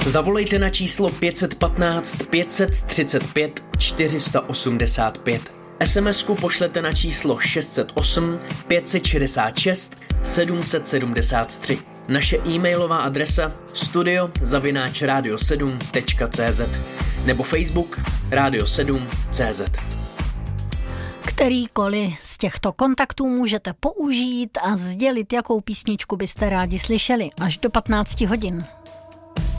Zavolejte na číslo 515 535 485. SMS-ku pošlete na číslo 608 566 773. Naše e-mailová adresa studio@radio7.cz nebo Facebook Radio7.cz. Kterýkoliv z těchto kontaktů můžete použít a sdělit, jakou písničku byste rádi slyšeli až do 15 hodin.